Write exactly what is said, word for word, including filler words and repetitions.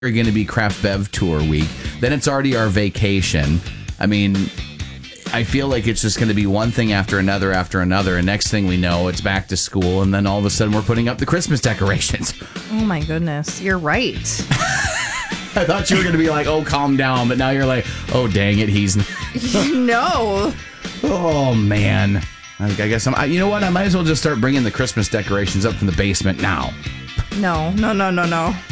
going to be Craft Bev Tour week. Then it's already our vacation. I mean, I feel like it's just going to be one thing after another after another. And next thing we know, it's back to school. And then all of a sudden we're putting up the Christmas decorations. Oh, my goodness. You're right. I thought you were going to be like, oh, calm down. But now you're like, oh, dang it. He's. No. Oh, man. I guess I'm. I, you know what? I might as well just start bringing the Christmas decorations up from the basement now. No, no, no, no, no.